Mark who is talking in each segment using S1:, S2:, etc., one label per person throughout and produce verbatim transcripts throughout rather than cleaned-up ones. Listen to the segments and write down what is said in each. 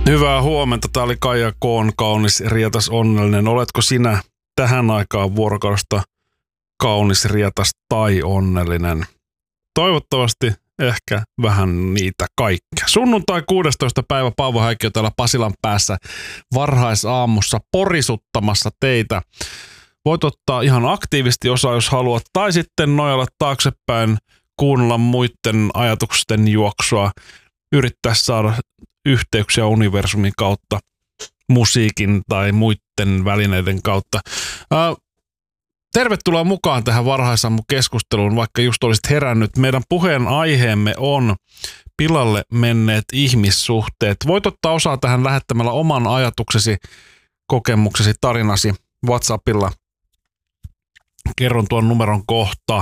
S1: Hyvää huomenta. Tää oli Kaija Koon kaunis, rietas, onnellinen. Oletko sinä tähän aikaan vuorokaudesta kaunis, rietas tai onnellinen? Toivottavasti ehkä vähän niitä kaikkea. Sunnuntai kuudestoista päivä Paavo Häikkö täällä Pasilan päässä varhaisaamussa porisuttamassa teitä. Voit ottaa ihan aktiivisesti osaa, jos haluat, tai sitten nojalla taaksepäin, kuunnella muiden ajatusten juoksua, yrittää saada yhteyksiä universumin kautta, musiikin tai muiden välineiden kautta. Ää, tervetuloa mukaan tähän varhaisaamukeskusteluun, vaikka just olisit herännyt. Meidän puheen aiheemme on pilalle menneet ihmissuhteet. Voit ottaa osaa tähän lähettämällä oman ajatuksesi, kokemuksesi, tarinasi WhatsAppilla. Kerron tuon numeron kohta.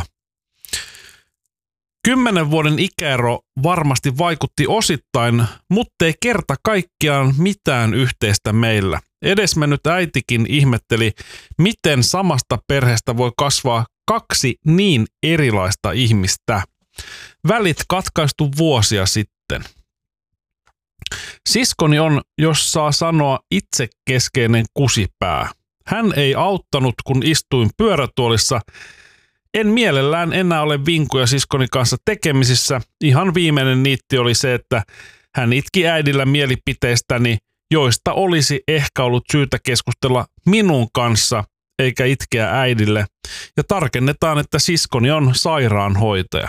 S1: Kymmenen vuoden ikäero varmasti vaikutti osittain, mutta ei kerta kaikkiaan mitään yhteistä meillä. Edesmennyt äitikin ihmetteli, miten samasta perheestä voi kasvaa kaksi niin erilaista ihmistä. Välit katkaistu vuosia sitten. Siskoni on, jos saa sanoa, itsekeskeinen kusipää. Hän ei auttanut, kun istuin pyörätuolissa. En mielellään enää ole vinkuja siskoni kanssa tekemisissä. Ihan viimeinen niitti oli se, että hän itki äidillä mielipiteistäni, joista olisi ehkä ollut syytä keskustella minun kanssa, eikä itkeä äidille. Ja tarkennetaan, että siskoni on sairaanhoitaja.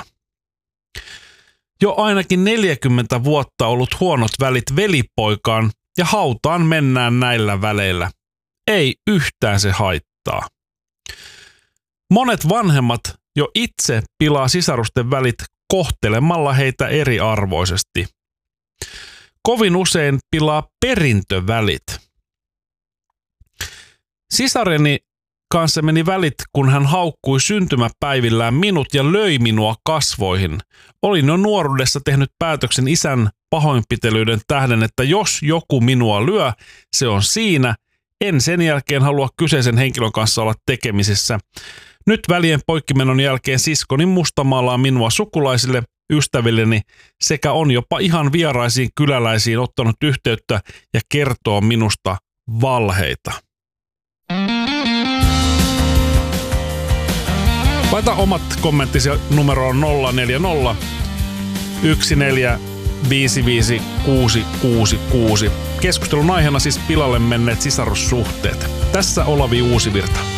S1: Jo ainakin neljäkymmentä vuotta ollut huonot välit velipoikaan ja hautaan mennään näillä väleillä. Ei yhtään se haittaa. Monet vanhemmat jo itse pilaa sisarusten välit kohtelemalla heitä eriarvoisesti. Kovin usein pilaa perintövälit. Sisareni kanssa meni välit, kun hän haukkui syntymäpäivillään minut ja löi minua kasvoihin. Olin jo nuoruudessa tehnyt päätöksen isän pahoinpitelyiden tähden, että jos joku minua lyö, se on siinä. En sen jälkeen halua kyseisen henkilön kanssa olla tekemisissä. Nyt välien poikkimenon jälkeen siskoni mustamaalaa minua sukulaisille, ystävilleni sekä on jopa ihan vieraisiin kyläläisiin ottanut yhteyttä ja kertoo minusta valheita. Laita omat kommenttisi numeroon nolla neljä nolla yksi neljä viisi viisi kuusi kuusi kuusi. Keskustelun aiheena siis pilalle menneet sisarussuhteet. Tässä Olavi Uusivirta.